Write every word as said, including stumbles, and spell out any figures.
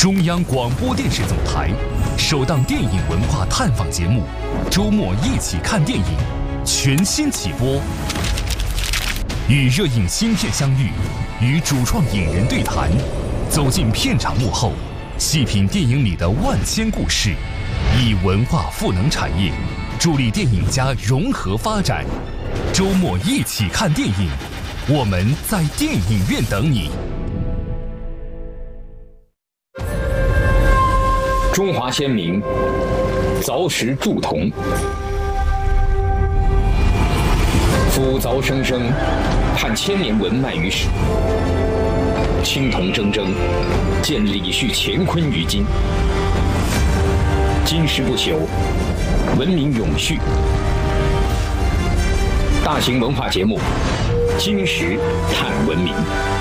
中央广播电视总台首档电影文化探访节目《周末一起看电影》全新起播，与热映新片相遇，与主创影人对谈，走进片场幕后，细品电影里的万千故事，以文化赋能产业，助力电影家融合发展。周末一起看电影，我们在电影院等你。 中华先民凿石铸铜，斧凿生生，盼千年文脉于史。青铜铮铮，见李旭乾坤于今。今时不朽，文明永续。大型文化节目《今时探文明》。